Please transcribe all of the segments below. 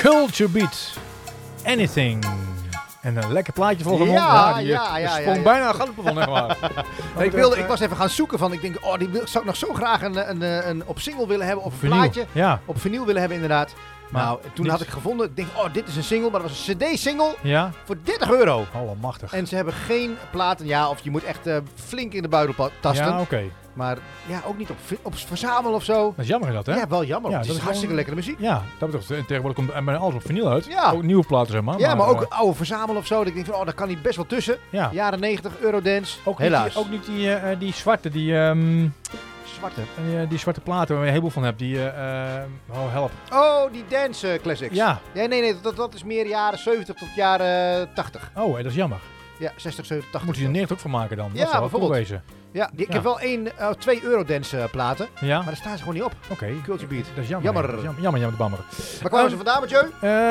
Culture Beat. Anything. En een lekker plaatje volgens mij. Ja. Sprong bijna een gat van, echt waar. Ik was even gaan zoeken van, ik denk, zou ik nog zo graag een op single willen hebben, of een Vinyl. plaatje. Ja. Op vinyl willen hebben, inderdaad. Maar Nou, toen had ik gevonden, ik denk, dit is een single, maar dat was een cd-single Ja. voor €30. Allemachtig. En ze hebben geen platen, of je moet echt flink in de buidel tasten. Ja, oké. Maar ook niet op verzamelen of zo. Dat is jammer dat, hè? Ja, wel jammer. Ja, Het dat is is hartstikke gewoon- lekkere muziek. Ja, dat betreft. Tegenwoordig komt bijna alles op vinyl uit. Ja. Ook nieuwe platen, zeg maar. Ja, maar ook oude verzamelen of zo. Dat ik denk van, daar kan hij best wel tussen. Ja. Jaren 90, Eurodance. Ook Helaas. niet die zwarte, Zwarte. die zwarte platen waar je een heleboel van hebt. Die, help. Oh, die dance classics. Ja. Ja, nee, dat is meer jaren 70 tot jaren 80. Oh, dat is jammer. Ja, 60, 70, 80. Moet je er 90 ook van maken dan? Ja, Dat zou wel cool bijvoorbeeld. wezen. Ja, ik heb wel 2 Eurodance platen. Ja? Maar daar staan ze gewoon niet op. Oké. Culture Beat. Dat is jammer. Jammer. hè. Jammer, de bammer. Waar kwamen ze vandaan, Mathieu?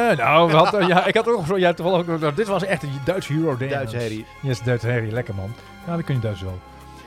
Ik had ook zo. Ja, toevallig ook. Dit was echt een Duitse Eurodance. Duitse herrie. Yes, Duitse herrie. Lekker, man. Ja, dat kun je Duits wel.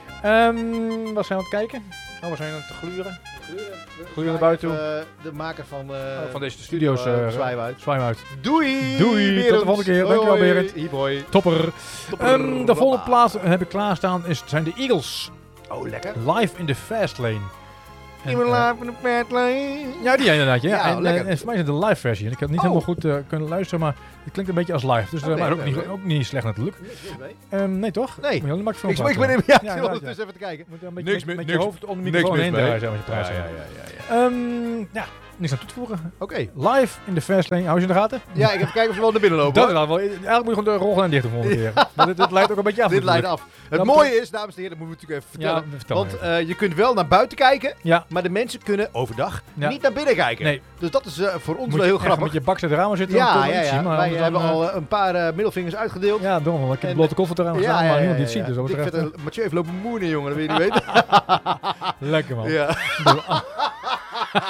Wat zijn we aan het kijken? Oh, we zijn aan het gluren. Gluren naar buiten toe. De maker Van deze studio's. Zwaai uit. Zwaai uit. Doei! Doei, Berend. tot de volgende keer. Dankjewel, Hoi, Berend. Hoi. Topper. De volgende plaats heb ik klaarstaan zijn de Eagles. Oh, lekker. Live in the Fast Lane. Even live in the fast lane. Ja, die inderdaad. Ja. Ja, lekker. En voor mij is het de live versie. En ik heb het niet helemaal goed kunnen luisteren, maar het klinkt een beetje als live. Dus maar ook niet slecht natuurlijk. Nee, toch? Nee. Moet je aan de microfoon Ik praten. ben even, Ja, ja, inderdaad, dus even te kijken. Moet een beetje Niks met mis- je niks- hoofd onder de niks microfoon mis heen mee. draaien, zeg maar, als je praat. Ja, niks aan toe te voegen. Oké. Live in de Fast Lane. Hou je in de gaten? Ja, ik heb kijken of ze wel naar binnen lopen. Dat hoor. is wel. Eigenlijk moet je gewoon de rolgordijn dicht doen volgende keer. Maar dit leidt ook een beetje af. Dit leidt af. Het mooie is, dames en heren, dat moeten we natuurlijk even vertellen. Ja, vertel Want maar je kunt wel naar buiten kijken, Ja. maar de mensen kunnen overdag Ja. niet naar binnen kijken. Nee. Dus dat is voor ons Moet wel je heel echt grappig. met je baks uit de ramen zitten. dan Ja, kunnen we ja, iets ja. zien, maar Wij anders hebben dan, al een paar middelvingers uitgedeeld. Ja, daarom. Ik heb de En- blote koffer eraan gedaan, maar niemand die het ziet. Dus dat Ik betreft, vind Mathieu heeft lopen moenen, jongen. Dat wil je niet weten. lekker man. Ja.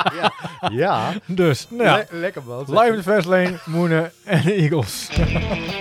Ja. Dus, nou ja. Lekker man. Live in de Fast Lane, Moenen en de Eagles.